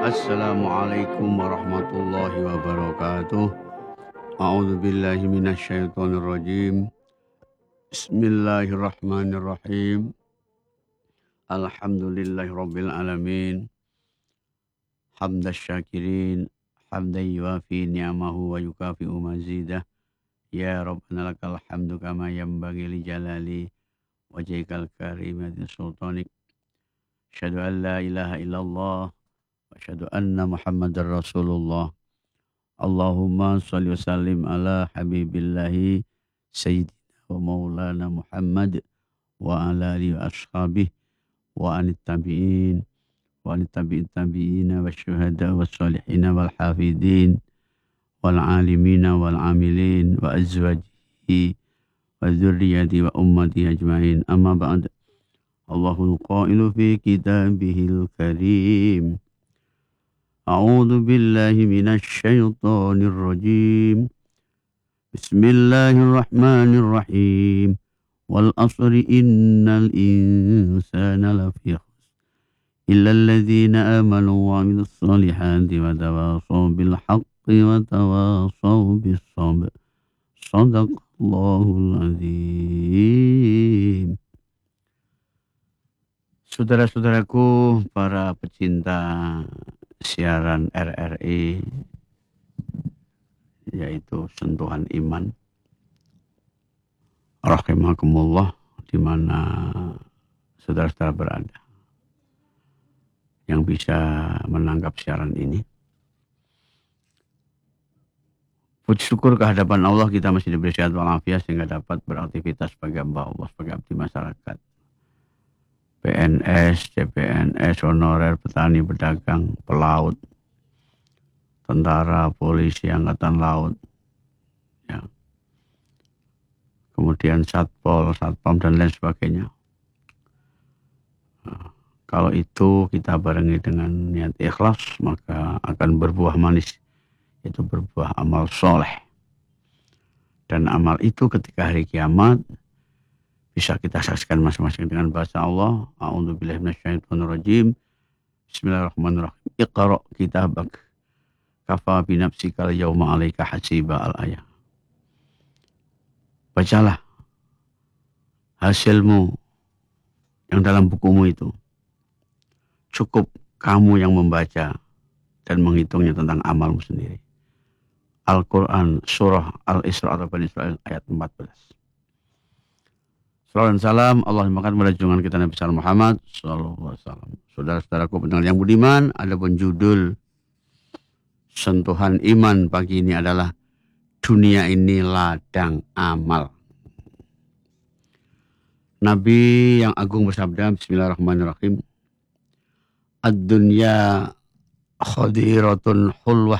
Assalamualaikum warahmatullahi wabarakatuh. A'udzu billahi minasyaitonir rajim. Bismillahirrahmanirrahim. Alhamdulillahirabbil alamin. Hamdasy syakirin, hamdan yuwafi ni'amahu wa yukafi'u mazidah. Ya Rabbana lakal hamdu kama yanbaghi li jalali wajhikal karimati sultanik. Asyhadu an la ilaha illallah wa asyhadu anna Muhammadar Rasulullah. Allahumma shalli wa sallim ala habibillahi sayyidina wa maulana Muhammad wa ala alihi wa ashabihi wa anit tabi'in wa anit tabi'ina wa syuhada wa salihina wal hafidin wal alimina wal amilin wa azwajihi wa dzurriyyati wa ummati ajmain. Amma ba'd. Allahul qailu fi kitabihil karim. A'udzu billahi minasy syaithanir rajim. Bismillahirrahmanirrahim. Wal 'ashri innal insana lafi khusr illal ladzina amanu wa 'amilus solihati wa tawashaw bil haqqi wa tawashaw bis sabr. Shadaqallahul azim. Saudara-saudaraku, para pecinta siaran RRI, yaitu Sentuhan Iman, rahimakumullah, di mana saudara-saudara berada yang bisa menangkap siaran ini. Puji syukur kehadapan Allah kita masih diberi sehat walafiat sehingga dapat beraktivitas sebagai hamba Allah, sebagai abdi masyarakat. PNS, CPNS, honorer, petani, pedagang, pelaut, tentara, polisi, angkatan laut, ya. Kemudian satpol, satpam dan lain sebagainya. Nah, kalau itu kita barengi dengan niat ikhlas, maka akan berbuah manis, yaitu berbuah amal soleh. Dan amal itu ketika hari kiamat bisa kita saksikan masing-masing dengan bahasa Allah. A'udzu billahi minasyaitonir rajim. Bismillahirrahmanirrahim. Iqra kitabak kafa bi nafsika al-yawma 'alaika hasiba al-ayah. Bacalah hasilmu yang dalam bukumu itu. Cukup kamu yang membaca dan menghitungnya tentang amalmu sendiri. Al-Quran surah Al-Isra atau Bani Israil ayat 14. Salam dan salam Allah makan pada junjungan kita Nabi besar Muhammad sallallahu alaihi wasallam. Saudara-saudaraku pendengar yang budiman, adapun judul Sentuhan Iman pagi ini adalah dunia ini ladang amal. Nabi yang agung bersabda, Bismillahirrahmanirrahim. Ad-dunya khadiratun hulwah.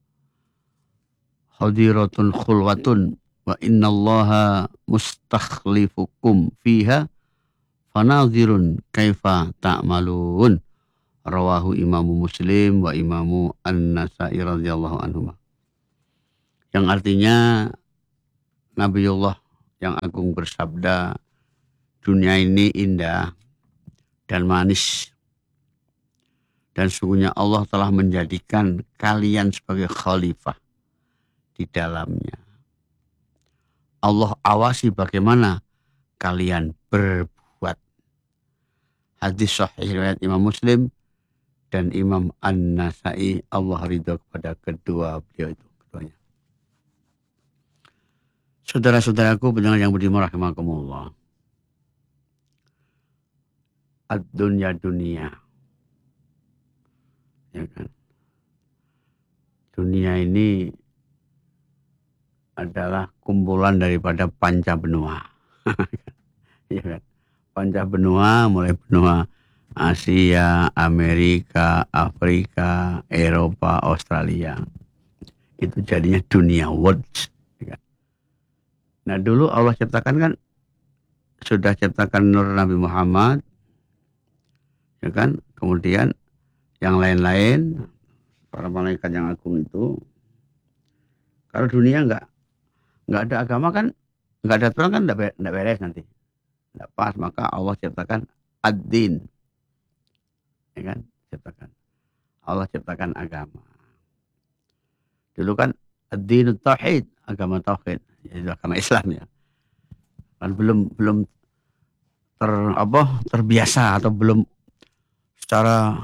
Khadiratun khulwatun. Wa innallaha mustakhlifukum fiha fanazirun kaifa ta'malun. Rawahu Imamu Muslim wa Imamu An-Nasa'i radhiyallahu anhum. Yang artinya Nabiullah yang agung bersabda, dunia ini indah dan manis. Dan sungguhnya Allah telah menjadikan kalian sebagai khalifah di dalamnya. Allah awasi bagaimana kalian berbuat. Hadis sahih riwayat Imam Muslim dan Imam An-Nasa'i, Allah ridha kepada kedua beliau itu, keduanya. Saudara-saudaraku pendengar yang budiman rahimakumullah. Ad-dunya dunia. Ya kan? Dunia ini adalah kumpulan daripada panca benua. Ya kan? Panca benua mulai benua Asia, Amerika, Afrika, Eropa, Australia. Itu jadinya dunia world. Ya kan? Nah dulu Allah ciptakan kan, sudah ciptakan nur Nabi Muhammad. Ya kan? Kemudian yang lain-lain, para malaikat yang agung itu. Kalau dunia enggak ada agama kan, enggak ada aturan kan, enggak beres nanti. Enggak pas, maka Allah ciptakan ad-din. Ya kan? Ciptakan. Allah ciptakan agama. Dulu kan ad-dinut tauhid, agama tauhid, yaitu agama Islam ya. Kan belum belum terbiasa atau belum secara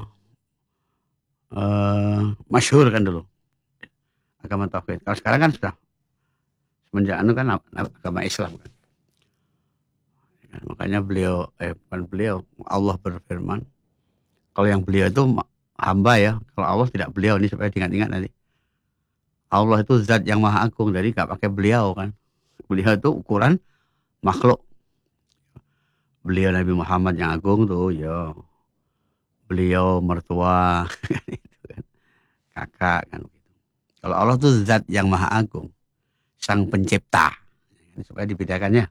masyhur kan dulu agama tauhid. Kalau sekarang kan sudah semenjak kan agama Islam kan. Makanya bukan beliau, Allah berfirman, kalau yang beliau itu hamba ya, kalau Allah tidak beliau, ini supaya diingat-ingat nanti. Allah itu zat yang maha agung, jadi nggak pakai beliau kan. Beliau itu ukuran makhluk. Beliau Nabi Muhammad yang agung tuh, ya beliau mertua, itu kan, kakak kan. Kalau Allah tuh zat yang maha agung, sang pencipta, ini supaya dibedakannya.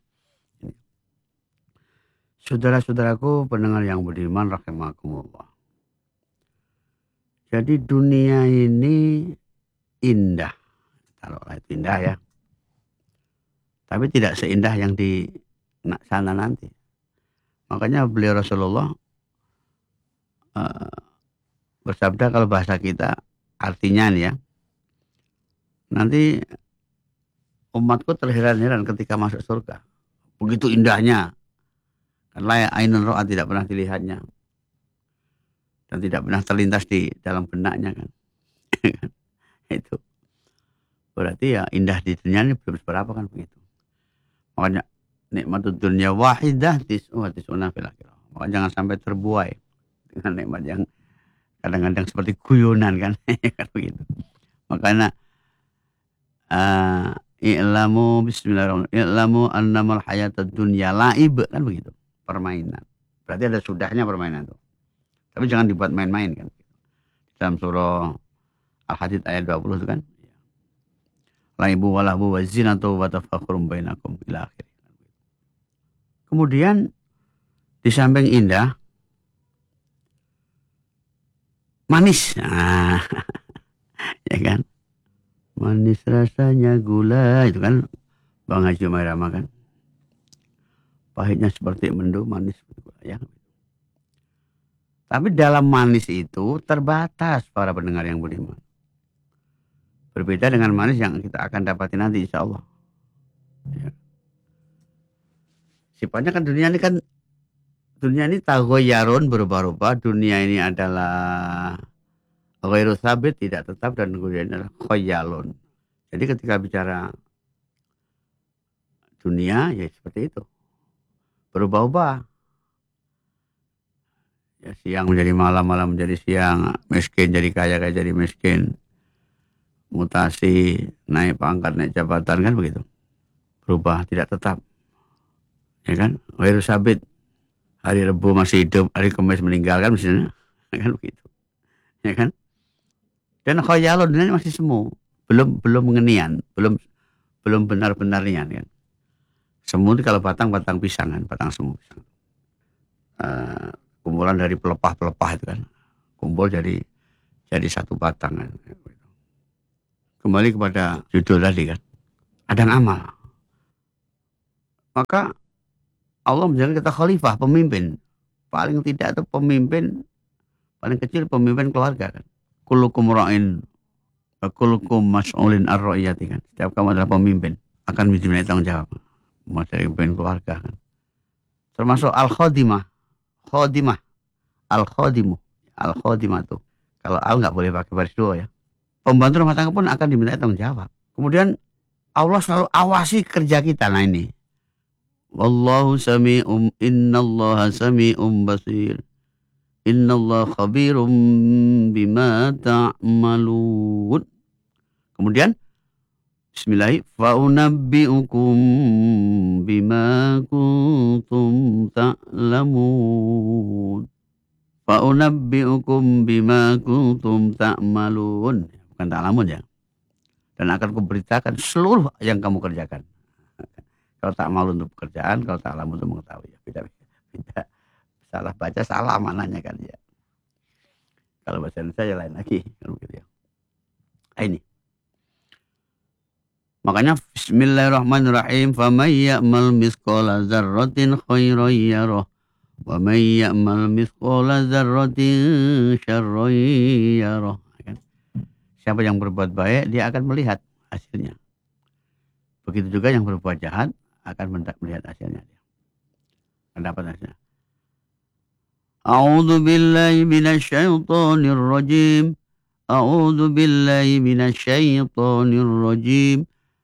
Saudara-saudaraku pendengar yang budiman rahimakumullah. Jadi dunia ini indah, taruhlah itu indah ya. Tapi tidak seindah yang di sana nanti. Makanya beliau Rasulullah bersabda, kalau bahasa kita artinya nih ya, nanti umatku terheran-heran ketika masuk surga. Begitu indahnya. Kan la ainun ra'at, tidak pernah dilihatnya. Dan tidak pernah terlintas di dalam benaknya kan. Itu. Berarti ya indah di dunia ini belum seberapa kan begitu. Makanya nikmatud dunya wahidah tis'una fil akhirah. Makanya jangan sampai terbuai dengan nikmat yang kadang-kadang seperti guyonan kan. Kan begitu. Makanya i'lamu bismillahirrahmanirrahim. I'lamu annamal hayatud dunya la'ib, kan begitu. Permainan. Berarti ada sudahnya permainan itu. Tapi jangan dibuat main-main kan. Dalam surah Al-Hadid ayat 20 itu kan. Laibu walahu wa zinatu wa tafakhurum bainakum ila akhir. Kemudian di samping indah, manis. Nah, ya kan? Manis rasanya gula, itu kan Bang Haji Mairama kan. Pahitnya seperti mendung, manis seperti gula ya. Tapi dalam manis itu terbatas para pendengar yang budiman. Berbeda dengan manis yang kita akan dapati nanti insya Allah. Ya. Sifatnya kan dunia ini taghayyarun, berubah-ubah. Dunia ini adalah ghairu tsabit, tidak tetap, dan dunia ini adalah khayalun. Jadi ketika bicara dunia ya seperti itu. Berubah-ubah. Ya, siang menjadi malam, malam menjadi siang, miskin jadi kaya, kaya jadi miskin. Mutasi, naik pangkat, naik jabatan, kan begitu. Berubah, tidak tetap. Ya kan? Ghairu tsabit. Hari Rabu masih hidup, hari Kamis meninggal kan misalnya. Kan begitu. Ya kan? Dan khayalun ini masih semu. Belum mengenian, belum benar-benar nian kan. Semu itu kalau batang pisang kan, batang semu pisang. Kumpulan dari pelepah-pelepah itu kan. Kumpul jadi satu batang kan. Kembali kepada judul tadi kan. Ada amal. Maka Allah menjadikan kita khalifah, pemimpin. Paling tidak itu pemimpin, paling kecil pemimpin keluarga kan. Kullukum ra'in wa kullukum mas'ulin ar-ra'iyati kan. Setiap kamu adalah pemimpin, akan diminta tanggung jawab. Dari pemimpin keluarga kan. Termasuk al-khadimah, al-khadimu, al-khadimah tuh. Kalau al nggak boleh pakai baris dua ya. Pembantu rumah tangga pun akan diminta tanggung jawab. Kemudian Allah selalu awasi kerja kita. Nah ini. Wallahu sami'um, innallaha sami'um basir. Innallaha khabirum bima ta'malun. Kemudian bismillah, fa unabbi'ukum bima kuntum ta'lamun. Fa unabbi'ukum bima kuntum ta'malun. Bukan ta'lamun ya. Dan akan kuberitakan seluruh yang kamu kerjakan. Kalau ta'malun untuk pekerjaan, kalau ta'lamun untuk mengetahui. Beda. Salah baca salah mananya kan ya. Kalau bahasa Indonesia ya lain lagi kan begitu ya. Ini. Makanya bismillahirrahmanirrahim, faman ya'mal misqala dzarratin khairan yarah Wa may ya'mal mithqala dzarratin syarran yarah. Kan? Siapa yang berbuat baik, dia akan melihat hasilnya. Begitu juga yang berbuat jahat akan melihat hasilnya. Mendapat hasilnya. A'udzu billahi minasyaitonir rajim. A'udzu billahi minasyaitonir rajim.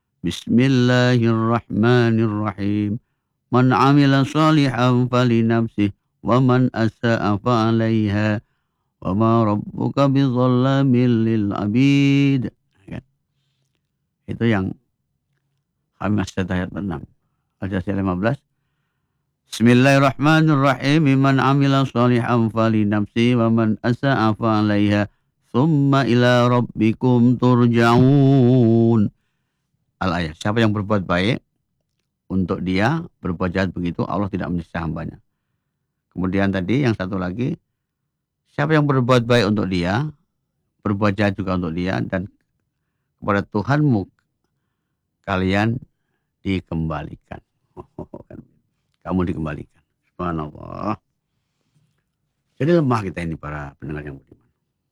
Bismillahirrahmanirrahim. Man 'amila shalihan falinafsihi wa man asaa'a fa 'alaiha wa ma rabbuka bizallamin lil 'abid. Itu yang Al-Ma'idah ayat 6. Al-Jathiyah 15. Bismillahirrahmanirrahim. Man 'amila shalihan falinafsihi wa man asaa'a fa 'alaiha tsumma ila rabbikum turja'un. Al-ayat. Siapa yang berbuat baik untuk dia, berbuat jahat begitu, Allah tidak menyiksa hambanya. Kemudian tadi yang satu lagi, siapa yang berbuat baik untuk dia, berbuat jahat juga untuk dia, dan kepada Tuhanmu kalian dikembalikan. Kamu dikembalikan. Subhanallah. Jadi lemah kita ini para pendengar yang budiman.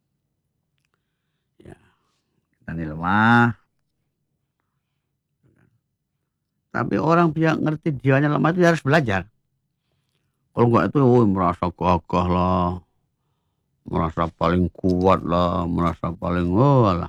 Ya, kita ini lemah. Tapi orang yang ngerti jiwanya lemah itu harus belajar. Kalau enggak itu merasa gagah lah, merasa paling kuat lah, merasa paling lah.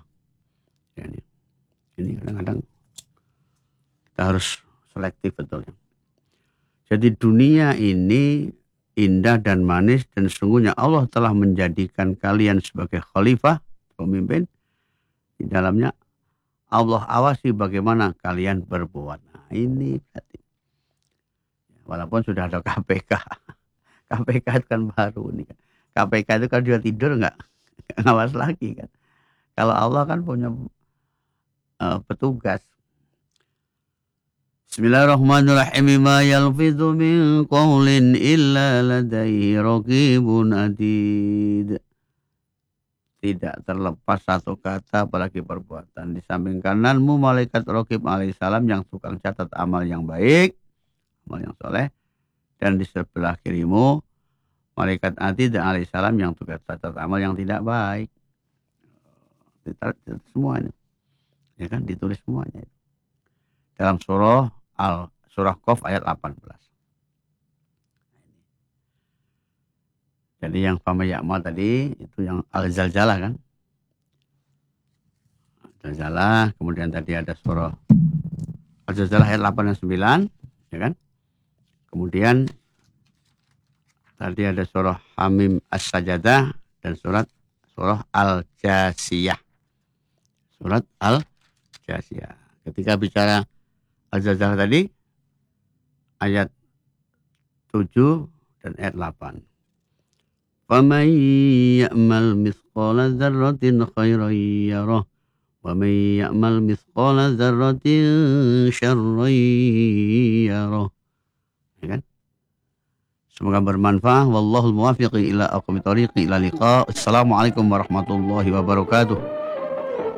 Ini kadang-kadang kita harus selektif betulnya. Jadi dunia ini indah dan manis, dan sesungguhnya Allah telah menjadikan kalian sebagai khalifah, pemimpin. Di dalamnya Allah awasi bagaimana kalian berbuat. Nah, ini berarti. Walaupun sudah ada KPK. KPK itu kan baru nih. KPK itu kalau dia tidur nggak ngawas lagi kan. Kalau Allah kan punya petugas. Bismillahirrahmanirrahim. Ma yalfidhu min qawlin illa ladaihi raqibun atid. Tidak terlepas satu kata apalagi perbuatan. Di samping kananmu malaikat Raqib alaihissalam yang tukang catat amal yang baik, amal yang soleh. Dan di sebelah kirimu malaikat Atid alaihissalam yang tukang catat amal yang tidak baik. Ditulis semuanya. Ya kan, ditulis semuanya. Dalam surah Qaf ayat 18. Jadi yang fama ya'mal tadi itu yang al-zalzalah kan. Zalzalah, kemudian tadi ada surah al-zalzalah ayat 8 dan 9, ya kan? Kemudian tadi ada surah Hamim As-Sajadah dan surah Al-Jasiyah. Surat Al-Jasiyah. Ketika bicara al-zalzalah tadi ayat 7 dan ayat 8. Faman ya'mal mithqala dzarratin khairan yarah wa man ya'mal mithqala dzarratin syarran yarah. Ya kan? Semoga bermanfaat. Wallahul muwaffiq ila aqwamit thoriq ila liqa. Assalamualaikum warahmatullahi wabarakatuh.